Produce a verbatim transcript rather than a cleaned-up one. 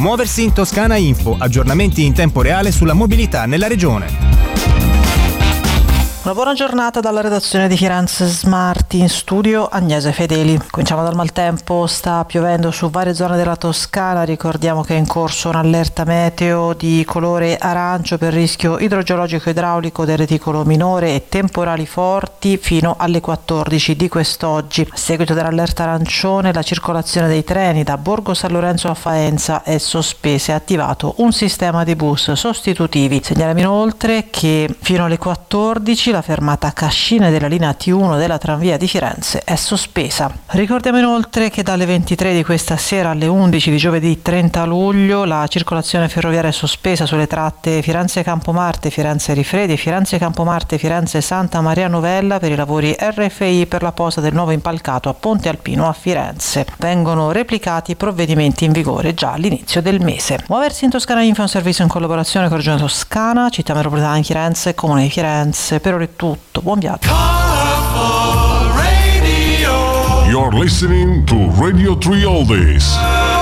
Muoversi in Toscana Info, aggiornamenti in tempo reale sulla mobilità nella regione. Una buona giornata dalla redazione di Firenze Smart, in studio Agnese Fedeli. Cominciamo dal maltempo, sta piovendo su varie zone della Toscana, ricordiamo che è in corso un'allerta meteo di colore arancio per rischio idrogeologico idraulico del reticolo minore e temporali forti fino alle quattordici di quest'oggi. A seguito dell'allerta arancione la circolazione dei treni da Borgo San Lorenzo a Faenza è sospesa e attivato un sistema di bus sostitutivi. Segnaliamo inoltre che fino alle quattordici la fermata Cascine della linea T uno della tranvia di Firenze è sospesa. Ricordiamo inoltre che dalle ventitré di questa sera alle undici di giovedì trenta luglio la circolazione ferroviaria è sospesa sulle tratte Firenze Campomarte, Firenze Rifredi e Firenze Campomarte, Firenze Santa Maria Novella per i lavori R F I per la posa del nuovo impalcato a Ponte Alpino a Firenze. Vengono replicati provvedimenti in vigore già all'inizio del mese. Muoversi in Toscana Info è un servizio in collaborazione con Regione Toscana, Città Metropolitana di Firenze, Comune di Firenze. Per ora è tutto, buon viaggio. You're listening to Radio three Oldies.